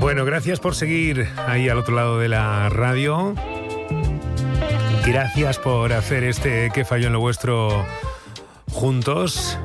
Bueno, gracias por seguir ahí al otro lado de la radio. Gracias por hacer este ¿Qué falló en lo vuestro? Juntos.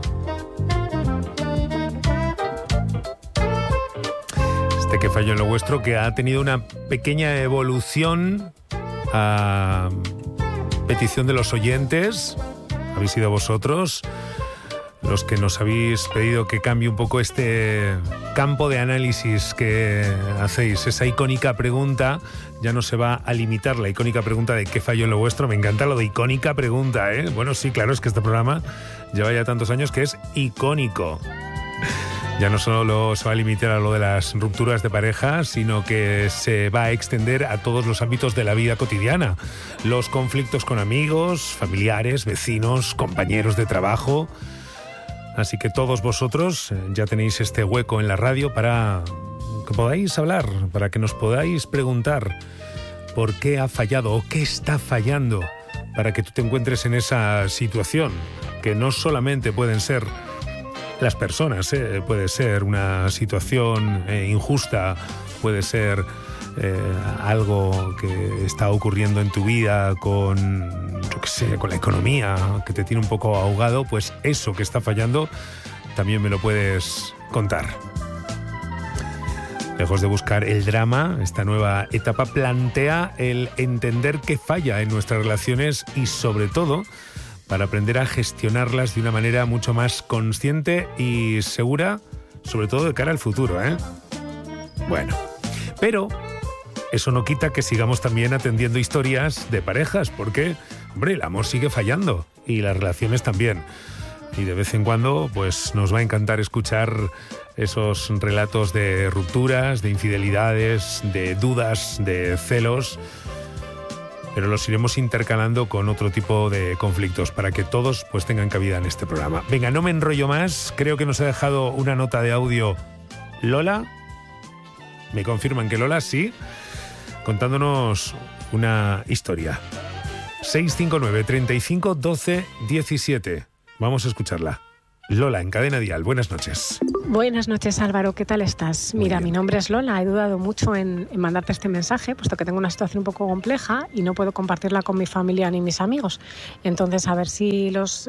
Este ¿Qué falló en lo vuestro? Que ha tenido una pequeña evolución a petición de los oyentes. Habéis sido vosotros los que nos habéis pedido que cambie un poco este campo de análisis que hacéis. Esa icónica pregunta ya no se va a limitar, la icónica pregunta de ¿qué falló en lo vuestro? Me encanta lo de icónica pregunta, ¿eh? Bueno, sí, claro, es que este programa lleva ya tantos años que es icónico. Ya no solo se va a limitar a lo de las rupturas de pareja, sino que se va a extender a todos los ámbitos de la vida cotidiana. Los conflictos con amigos, familiares, vecinos, compañeros de trabajo. Así que todos vosotros ya tenéis este hueco en la radio para que podáis hablar, para que nos podáis preguntar por qué ha fallado o qué está fallando, para que tú te encuentres en esa situación, que no solamente pueden ser las personas, puede ser una situación injusta, puede ser algo que está ocurriendo en tu vida con, yo qué sé, con la economía, que te tiene un poco ahogado. Pues eso que está fallando también me lo puedes contar. Lejos de buscar el drama, esta nueva etapa plantea el entender qué falla en nuestras relaciones y, sobre todo, para aprender a gestionarlas de una manera mucho más consciente y segura, sobre todo de cara al futuro, ¿eh? Bueno, pero eso no quita que sigamos también atendiendo historias de parejas, porque, hombre, el amor sigue fallando y las relaciones también. Y de vez en cuando, pues nos va a encantar escuchar esos relatos de rupturas, de infidelidades, de dudas, de celos, pero los iremos intercalando con otro tipo de conflictos para que todos pues tengan cabida en este programa. Venga, no me enrollo más, creo que nos ha dejado una nota de audio Lola. Me confirman que Lola sí, contándonos una historia. 659 35 12 17. Vamos a escucharla. Lola, en Cadena Dial, buenas noches. Buenas noches, Álvaro, ¿qué tal estás? Mira, mi nombre es Lola, he dudado mucho en mandarte este mensaje, puesto que tengo una situación un poco compleja y no puedo compartirla con mi familia ni mis amigos. Entonces, a ver si los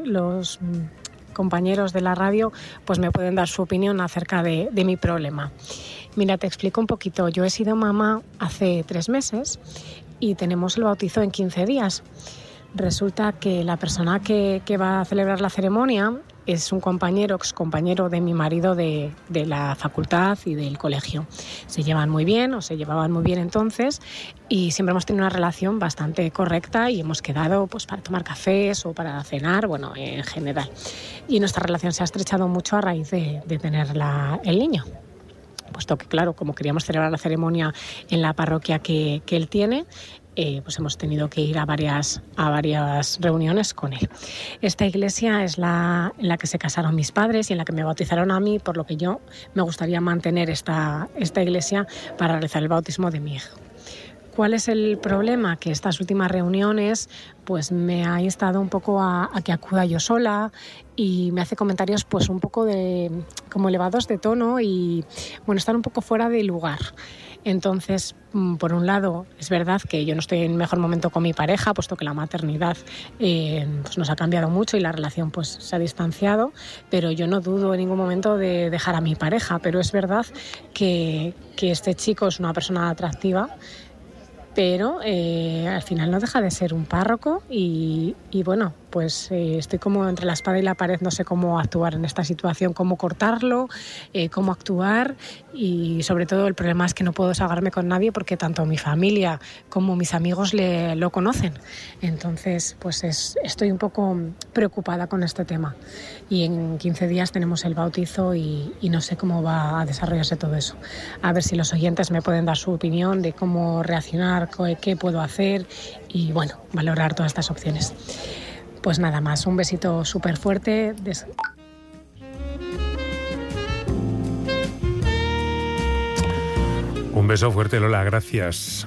compañeros de la radio pues me pueden dar su opinión acerca de mi problema. Mira, te explico un poquito. Yo he sido mamá hace 3 meses y tenemos el bautizo en 15 días. Resulta que la persona que va a celebrar la ceremonia es un excompañero de mi marido de la facultad y del colegio. Se llevan muy bien, o se llevaban muy bien entonces, y siempre hemos tenido una relación bastante correcta y hemos quedado pues para tomar cafés o para cenar, bueno, en general. Y nuestra relación se ha estrechado mucho a raíz de tener el niño. Puesto que, claro, como queríamos celebrar la ceremonia en la parroquia que él tiene, pues hemos tenido que ir a varias reuniones con él. Esta iglesia es en la que se casaron mis padres y en la que me bautizaron a mí, por lo que yo me gustaría mantener esta iglesia para realizar el bautismo de mi hijo. ¿Cuál es el problema? Que estas últimas reuniones pues me ha instado un poco a que acuda yo sola y me hace comentarios pues un poco como elevados de tono y bueno, están un poco fuera de lugar. Entonces, por un lado, es verdad que yo no estoy en el mejor momento con mi pareja, puesto que la maternidad pues nos ha cambiado mucho y la relación pues se ha distanciado, pero yo no dudo en ningún momento de dejar a mi pareja. Pero es verdad que este chico es una persona atractiva, pero al final no deja de ser un párroco y bueno, pues estoy como entre la espada y la pared, no sé cómo actuar en esta situación, cómo cortarlo, cómo actuar, y sobre todo el problema es que no puedo desahogarme con nadie porque tanto mi familia como mis amigos lo conocen. Entonces pues estoy un poco preocupada con este tema y en 15 días tenemos el bautizo y no sé cómo va a desarrollarse todo eso. A ver si los oyentes me pueden dar su opinión de cómo reaccionar, qué puedo hacer y bueno, valorar todas estas opciones. Pues nada más, un besito súper fuerte. Un beso fuerte, Lola, gracias.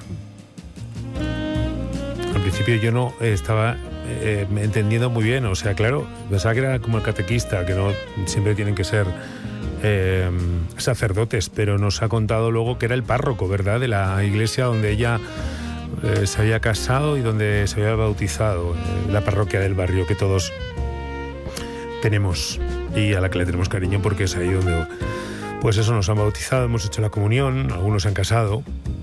Al principio yo no estaba entendiendo muy bien, o sea, claro, pensaba que era como el catequista, que no siempre tienen que ser sacerdotes, pero nos ha contado luego que era el párroco, ¿verdad?, de la iglesia donde ella se había casado y donde se había bautizado, la parroquia del barrio que todos tenemos y a la que le tenemos cariño porque es ahí donde, pues eso, nos han bautizado, hemos hecho la comunión, algunos se han casado.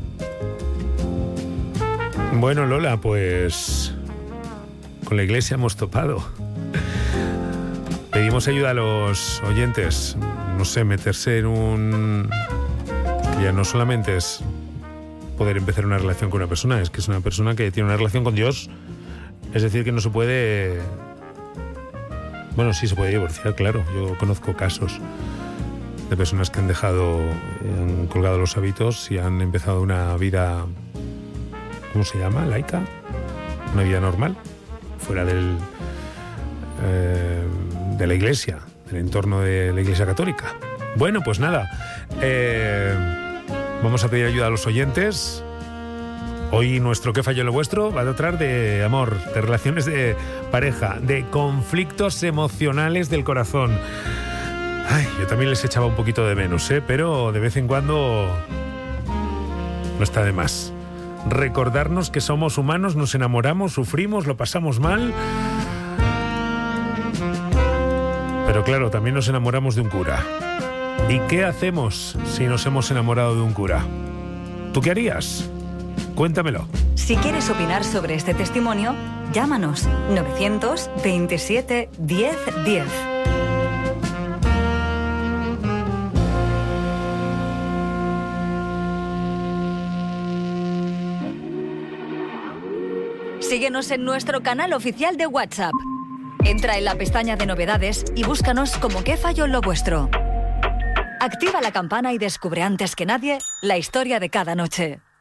Bueno, Lola, pues con la iglesia hemos topado. Pedimos ayuda a los oyentes, no sé, meterse en un... que ya no solamente es poder empezar una relación con una persona, es que es una persona que tiene una relación con Dios, es decir, que no se puede... Bueno, sí se puede divorciar, claro. Yo conozco casos de personas que han han colgado los hábitos y han empezado una vida, ¿cómo se llama? ¿Laica? Una vida normal, fuera de la iglesia, del entorno de la iglesia católica. Bueno, pues nada, vamos a pedir ayuda a los oyentes. Hoy nuestro ¿Qué falló lo vuestro? Va a tratar de amor, de relaciones de pareja, de conflictos emocionales del corazón. Ay, yo también les echaba un poquito de menos, pero de vez en cuando no está de más. Recordarnos que somos humanos, nos enamoramos, sufrimos, lo pasamos mal. Pero claro, también nos enamoramos de un cura. ¿Y qué hacemos si nos hemos enamorado de un cura? ¿Tú qué harías? Cuéntamelo. Si quieres opinar sobre este testimonio, llámanos 927 10 10. Síguenos en nuestro canal oficial de WhatsApp. Entra en la pestaña de novedades y búscanos como ¿Qué falló lo vuestro? Activa la campana y descubre antes que nadie la historia de cada noche.